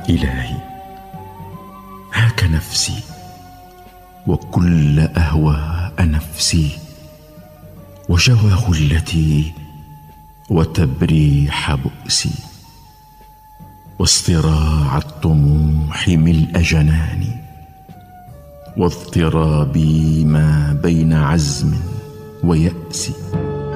إلهي، هاك نفسي وكل أهواء نفسي، وجوى غلتي وتبريح بؤسي، واصطراع الطموح ملء جناني، واضطرابي ما بين عزم ويأس.